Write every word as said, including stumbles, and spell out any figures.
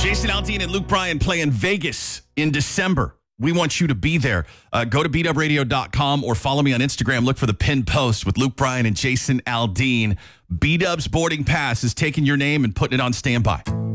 Jason Aldean and Luke Bryan playing Vegas in December. We want you to be there. Uh, go to beat up radio dot com or follow me on Instagram. Look for the pinned post with Luke Bryan and Jason Aldean. B-Dub's boarding pass is taking your name and putting it on standby.